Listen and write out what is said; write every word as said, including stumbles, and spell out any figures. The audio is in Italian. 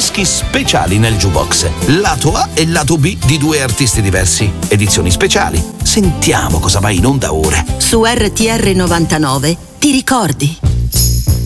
dischi speciali nel jukebox. Lato A e lato B di due artisti diversi. Edizioni speciali. Sentiamo cosa va in onda ora. Su R T R novantanove ti ricordi?